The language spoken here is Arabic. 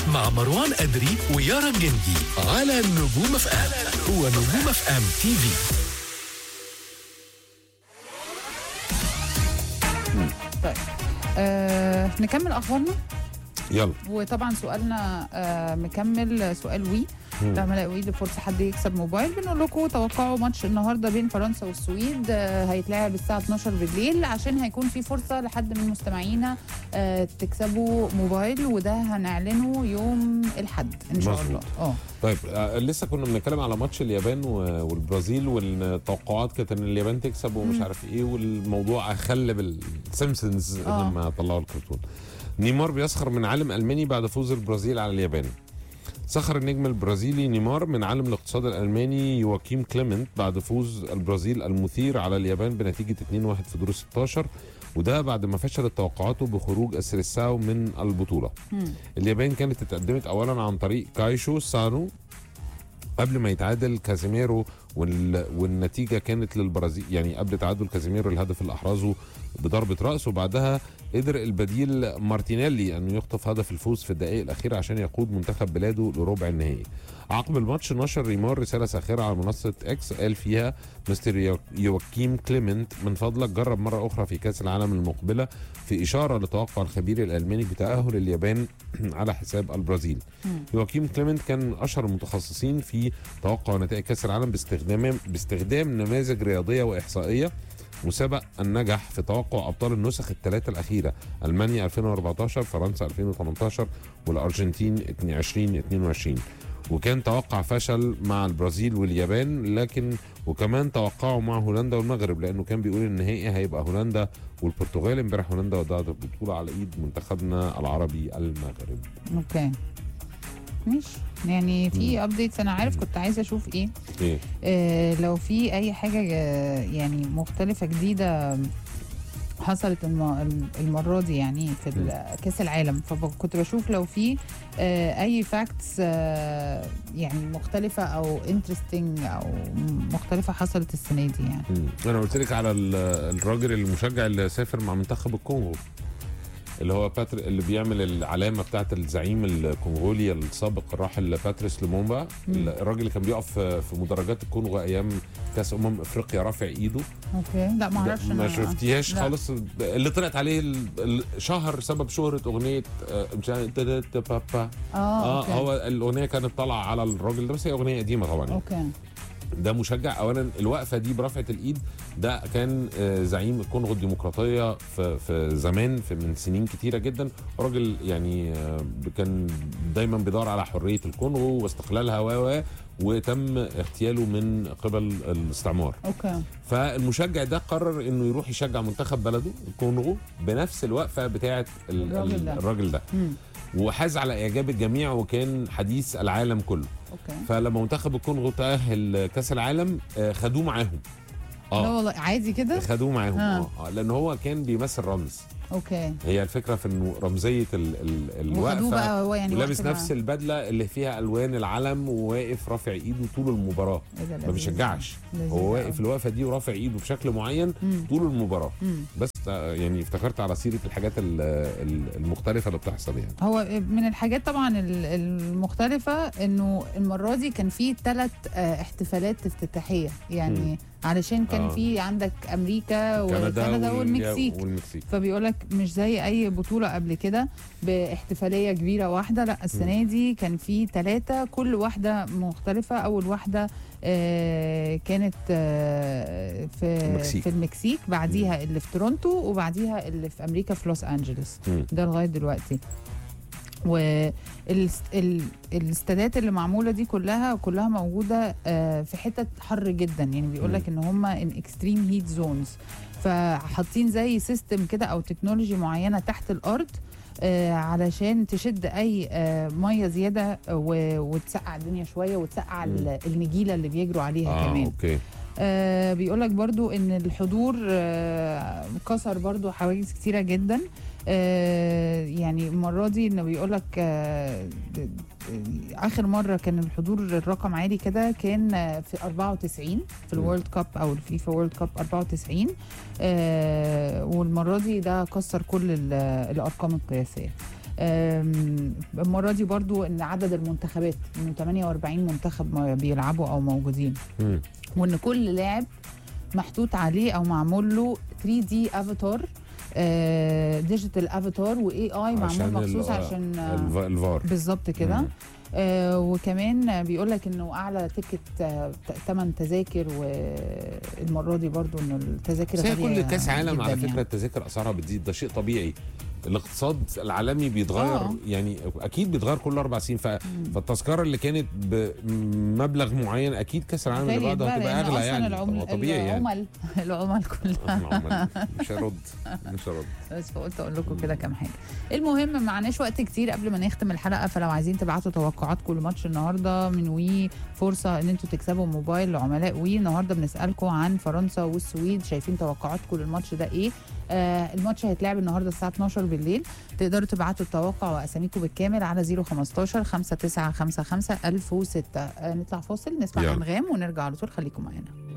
مع مروان أدري ويارا الجندي على نجوم اف ام ونجوم اف ام تي في. طيب نكمل اخبارنا. يلا. وطبعا سؤالنا مكمل سؤال وي العملاء وي لفرصه حد يكسب موبايل. بنقول لكم توقعوا ماتش النهارده بين فرنسا والسويد، هيتلعب الساعه 12 بالليل، عشان هيكون في فرصه لحد من مستمعينا تكسبوا موبايل، وده هنعلنه يوم الاحد ان شاء الله. طيب لسه كنا بنتكلم على ماتش اليابان والبرازيل، والتوقعات كانت ان اليابان تكسب ومش عارف ايه، والموضوع اخل بالسيمبسونز لما طلعوا الكرتون. نيمار بيسخر من عالم ألماني بعد فوز البرازيل على اليابان. سخر النجم البرازيلي نيمار من عالم الاقتصاد الألماني يواكيم كليمنت بعد فوز البرازيل المثير على اليابان بنتيجة 2-1 في دور 16، وده بعد ما فشلت توقعاته بخروج السيليساو من البطولة. اليابان كانت اتقدمت أولا عن طريق كايشو سانو قبل ما يتعادل كازيميرو، والنتيجة كانت للبرازيل، يعني قبل تعادل كازيميرو الهدف اللي أحرزه بضربة رأس، وبعدها قدر البديل مارتينيلي أنه يخطف هدف الفوز في الدقائق الأخيرة عشان يقود منتخب بلاده لربع النهائي. عقب الماتش نشر نيمار رسالة ساخرة على منصة اكس قال فيها: مستر يواكيم كليمنت، من فضلك جرب مرة أخرى في كأس العالم المقبلة، في إشارة لتوقع الخبير الألماني بتأهل اليابان على حساب البرازيل. يواكيم كليمنت كان أشهر المتخصصين في توقع نتائج كأس العالم باستخدام نماذج رياضية وإحصائية، وسبق النجح في توقع أبطال النسخ الثلاثة الأخيرة: ألمانيا 2014، فرنسا 2018، والأرجنتين 2022. وكان توقع فشل مع البرازيل واليابان، لكن وكمان توقعه مع هولندا والمغرب، لأنه كان بيقول النهائي هيبقى هولندا والبرتغال. امبارح هولندا ودعت البطولة على إيد منتخبنا العربي المغرب. اوكي ماشي، يعني في ابديتس. انا عارف كنت عايزه اشوف ايه لو في اي حاجه يعني مختلفه جديده حصلت المره دي يعني في كاس العالم، فكنت بشوف لو في اي فاكتس يعني مختلفه او انترستنج او مختلفه حصلت السنه دي يعني. انا قلت لك على الراجل المشجع اللي سافر مع منتخب الكونغو، اللي هو اللي بيعمل العلامه بتاعت الزعيم الكونغولي السابق الراحل باتريس لومومبا. الراجل اللي كان بيقف في مدرجات الكونغو ايام كاس افريقيا رافع ايده. اوكي لا ما اعرفش، ما شفتيهاش خالص. اللي طلعت عليه شهر سبب شهره اغنيه مش بابا. هو الاغنيه كانت طالعه على الراجل ده، بس هي اغنيه قديمه طبعا. اوكي ده مشجع. اولا الوقفه دي برفعه الايد، ده كان زعيم الكونغو الديمقراطيه في زمان، من سنين كتيره جدا. راجل يعني كان دايما بيدور على حريه الكونغو واستقلالها وتم اغتياله من قبل الاستعمار. اوكي. فالمشجع ده قرر انه يروح يشجع منتخب بلده الكونغو بنفس الوقفه بتاعه الراجل ده. وحاز على اعجاب الجميع، وكان حديث العالم كله. اوكي. فلما منتخب الكونغو تأهل كاس العالم خدوه معاهم. لا والله عادي كده خدوه معاهم. لان هو كان بيمثل رمز. اوكي. هي الفكره في انه رمزيه الوقفه بقى هو يعني ولابس نفس البدله اللي فيها الوان العلم، وواقف رافع ايده طول المباراه. ما بيشجعش، هو واقف الوقفه دي ورافع ايده بشكل معين طول المباراه. بس يعني افتكرت على سيره الحاجات المختلفه اللي بتحصل. يعني هو من الحاجات طبعا المختلفه انه المره دي كان في 3 احتفالات افتتاحيه يعني. علشان كان في عندك امريكا وكندا والمكسيك. فبيقول لك مش زي اي بطوله قبل كده باحتفاليه كبيره واحده، لا السنه دي كان في 3 كل واحده مختلفه. اول واحده كانت في المكسيك، بعديها اللي في تورونتو، وبعديها اللي في امريكا في لوس انجلوس. ده لغايه دلوقتي. والاستادات اللي معموله دي كلها موجوده في حتت حر جدا، يعني بيقول لك ان هم ان اكستريم هيت زونز، فحاطين زي سيستم كده او تكنولوجي معينه تحت الارض علشان تشد اي ميه زياده وتسقع الدنيا شويه، وتسقع النجيله اللي بيجروا عليها كمان. اوكي. بيقول لك برضو ان الحضور كسر برضو حواجز كتيره جدا. يعني المره دي انه بيقول لك اخر مره كان الحضور الرقم عالي كده كان في 94 في الورلد كاب او الفيفا وورلد كاب 94. والمره دي ده كسر كل الارقام القياسيه. المره دي برضو ان عدد المنتخبات من 48 منتخب بيلعبوا او موجودين، وان كل لاعب محطوط عليه او معمول له 3 دي افاتار، ديجيتال افاتار واي اي معمول مخصوص عشان الفار بالظبط كده. وكمان بيقول لك انه اعلى تيكت 8 تذاكر، والمره دي برضو انه التذاكر غاليه كل كاس عالم على فكره يعني. التذاكر اسعارها بتزيد، ده شيء طبيعي. الاقتصاد العالمي بيتغير يعني اكيد بيتغير كل 4 سنين، فالتذكره اللي كانت بمبلغ معين اكيد كاس العالم اللي بعده هتبقى اغلى يعني طبيعي يعني. العمل كلها مش هرد بس فقلت اقول لكم كده كام حاجه. المهم معناش وقت كتير قبل ما نختم الحلقه، فلو عايزين تبعتوا توقعاتكم لماتش النهارده من وي، فرصه ان انتوا تكسبوا موبايل لعملاء وي. النهارده بنسالكم عن فرنسا والسويد، شايفين توقعاتكم للماتش ده ايه؟ الماتش هيتلعب النهارده الساعه 12 بالليل. تقدروا تبعتوا التوقع واساميكم بالكامل على 015 5955 1006. نطلع فاصل نسمع انغام ونرجع على طول، خليكم معانا.